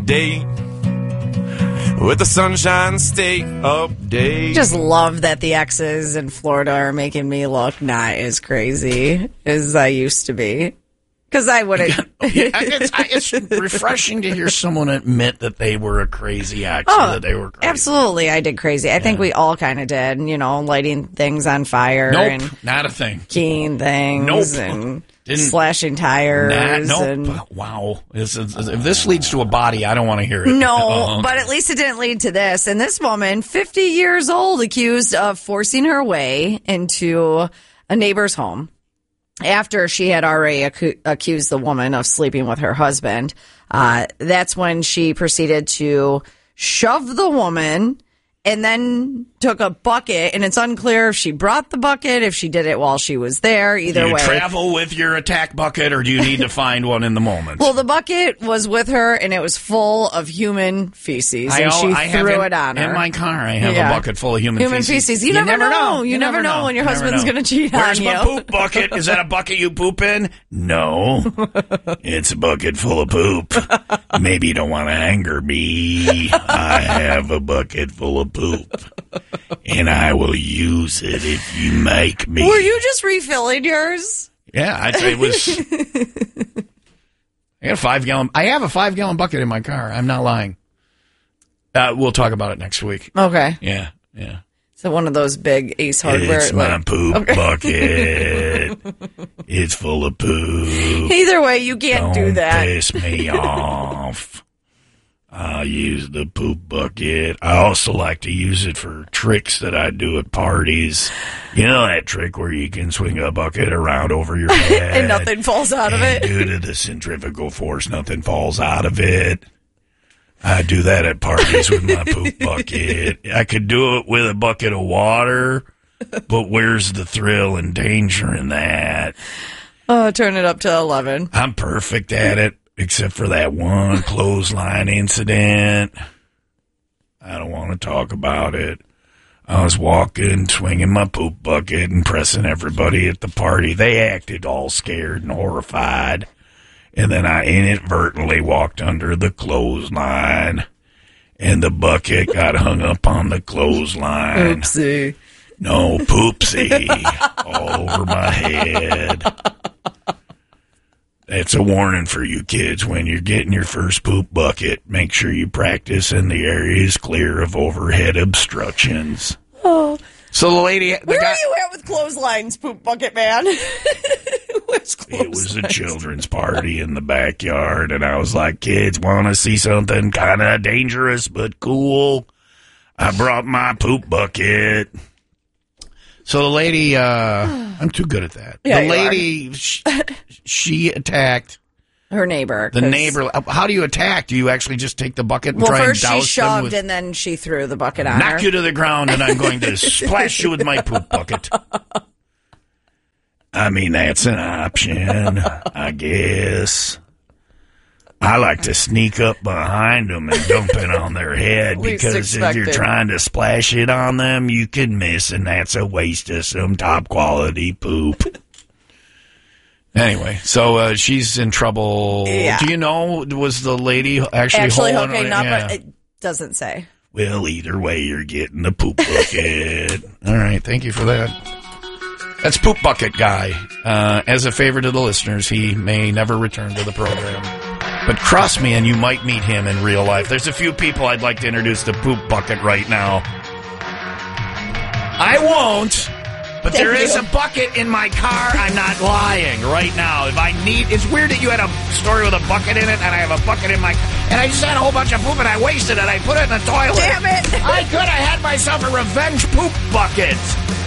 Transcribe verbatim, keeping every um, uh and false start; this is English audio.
date with the Sunshine State update. Just love that the exes in Florida are making me look not as crazy as I used to be. Because I wouldn't. Yeah, it's, it's refreshing to hear someone admit that they were a crazy ex. Oh, that they were crazy. Absolutely, I did crazy. I yeah. think we all kind of did. You know, lighting things on fire. Nope, and not a thing. Keying things. Nope. And Didn't, slashing tires. Nah, nope. And, wow. It's, it's, if this leads to a body, I don't want to hear it. No, uh-uh. but at least it didn't lead to this. And this woman, fifty years old, accused of forcing her way into a neighbor's home after she had already ac- accused the woman of sleeping with her husband. Uh, that's when she proceeded to shove the woman and then took a bucket, and it's unclear if she brought the bucket, if she did it while she was there. Either way. Do you way. travel with your attack bucket, or do you need to find one in the moment? Well, the bucket was with her, and it was full of human feces, and I, she I threw have it on her. In my car, I have yeah. a bucket full of human, human feces. feces. You, you never, never know. know. You, you never, never know, know when your you husband's going to cheat Where's on you. Where's my poop bucket? Is that a bucket you poop in? No. It's a bucket full of poop. Maybe you don't want to anger me. I have a bucket full of poop. And I will use it if you make me. Were you just refilling yours? Yeah, I'd say it was. I got a five gallon. I have a five gallon bucket in my car. I'm not lying. Uh, we'll talk about it next week. Okay. Yeah, yeah. So one of those big Ace Hardware. It's my like, poop okay. bucket. It's full of poop. Either way, you can't Don't do that. Piss me off. I'll use the poop bucket. I also like to use it for tricks that I do at parties. You know that trick where you can swing a bucket around over your head. And nothing falls out of it? Due to the centrifugal force, nothing falls out of it. I do that at parties with my poop bucket. I could do it with a bucket of water, but where's the thrill and danger in that? Oh, turn it up to eleven. I'm perfect at it. Except for that one clothesline incident. I don't want to talk about it. I was walking, swinging my poop bucket, and pressing everybody at the party. They acted all scared and horrified. And then I inadvertently walked under the clothesline, and the bucket got hung up on the clothesline. Oopsie. No, poopsie. All over my head. That's a warning for you kids. When you're getting your first poop bucket, make sure you practice in the areas clear of overhead obstructions. Oh. So the lady... The Where guy, are you at with clotheslines, poop bucket man? Where's clotheslines? It was a children's party in the backyard, and I was like, kids, want to see something kind of dangerous but cool? I brought my poop bucket. So the lady, uh, I'm too good at that. Yeah, the lady, she, she attacked her neighbor. The neighbor. How do you attack? Do you actually just take the bucket and well, try and douse douse them? Well, first she shoved with, and then she threw the bucket on knock her. Knock you to the ground, and I'm going to splash you with my poop bucket. I mean, that's an option, I guess. I like to sneak up behind them and dump it on their head because if you're trying to splash it on them, you can miss, and that's a waste of some top-quality poop. Anyway, so uh, she's in trouble. Yeah. Do you know, was the lady actually, actually holding hooking her? up? Yeah. It doesn't say. Well, either way, you're getting the poop bucket. All right, thank you for that. That's Poop Bucket Guy. Uh, as a favor to the listeners, he may never return to the program. But trust me, and you might meet him in real life. There's a few people I'd like to introduce to Poop Bucket right now. I won't, but Thank there you. is a bucket in my car. I'm not lying right now. If I need, it's weird that you had a story with a bucket in it, and I have a bucket in my, and I just had a whole bunch of poop, and I wasted it. I put it in the toilet. Damn it! I could have had myself a revenge poop bucket.